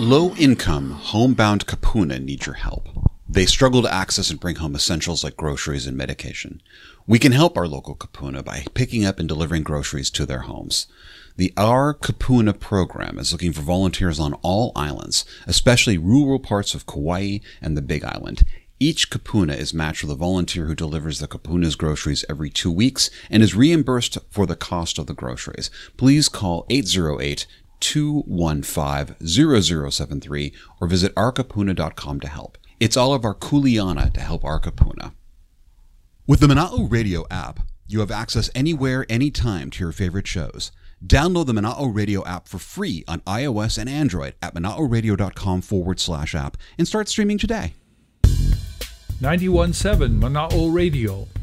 Low-income, homebound Kupuna need your help. They struggle to access and bring home essentials like groceries and medication. We can help our local Kupuna by picking up and delivering groceries to their homes. The Our Kupuna program is looking for volunteers on all islands, especially rural parts of Kauai and the Big Island. Each Kupuna is matched with a volunteer who delivers the Kupuna's groceries every 2 weeks and is reimbursed for the cost of the groceries. Please call 808-215-0073 or visit ourkupuna.com to help. It's all of our kuleana to help our Kupuna. With the Mana'o Radio app, you have access anywhere, anytime to your favorite shows. Download the Mana'o Radio app for free on iOS and Android at mana'oradio.com/app and start streaming today. 91.7 Mana'o Radio,